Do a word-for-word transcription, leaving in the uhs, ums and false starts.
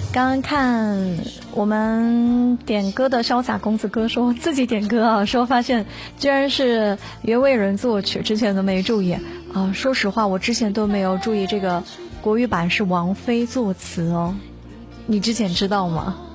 刚刚看我们点歌的潇洒公子哥说自己点歌啊，说发现居然是袁惟仁作曲，之前都没注意啊。说实话，我之前都没有注意这个国语版是王菲作词哦，你之前知道吗？